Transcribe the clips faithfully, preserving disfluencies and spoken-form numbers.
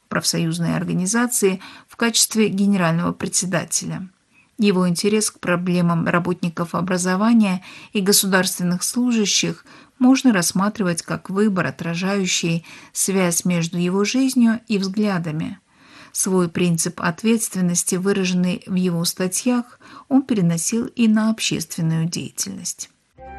профсоюзной организации в качестве генерального председателя. Его интерес к проблемам работников образования и государственных служащих можно рассматривать как выбор, отражающий связь между его жизнью и взглядами. Свой принцип ответственности, выраженный в его статьях, он переносил и на общественную деятельность.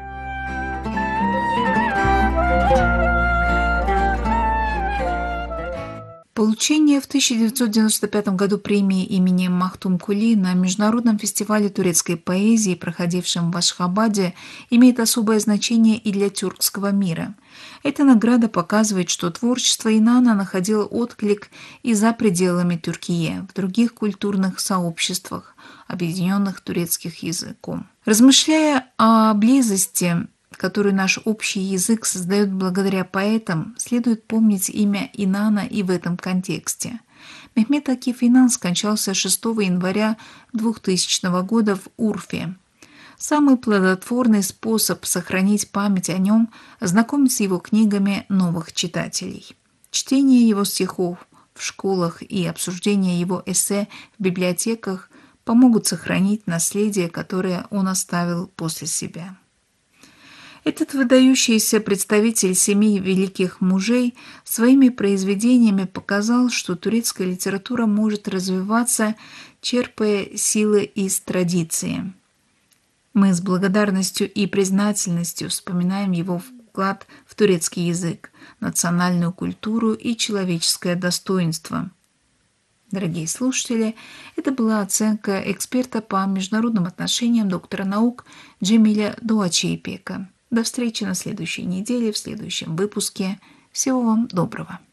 Получение в тысяча девятьсот девяносто пятом году премии имени Махтум Кули на Международном фестивале турецкой поэзии, проходившем в Ашхабаде, имеет особое значение и для тюркского мира. Эта награда показывает, что творчество Инана находило отклик и за пределами Тюркии, в других культурных сообществах, объединенных турецким языком. Размышляя о близости, которую наш общий язык создает благодаря поэтам, следует помнить имя Инана и в этом контексте. Мехмет Акиф Инан скончался шестого января двухтысячного года в Урфе. Самый плодотворный способ сохранить память о нем – знакомить с его книгами новых читателей. Чтение его стихов в школах и обсуждение его эссе в библиотеках помогут сохранить наследие, которое он оставил после себя. Этот выдающийся представитель семи великих мужей своими произведениями показал, что турецкая литература может развиваться, черпая силы из традиции. Мы с благодарностью и признательностью вспоминаем его вклад в турецкий язык, национальную культуру и человеческое достоинство. Дорогие слушатели, это была оценка эксперта по международным отношениям, доктора наук Джемиля Дуачиепека. До встречи на следующей неделе, в следующем выпуске. Всего вам доброго.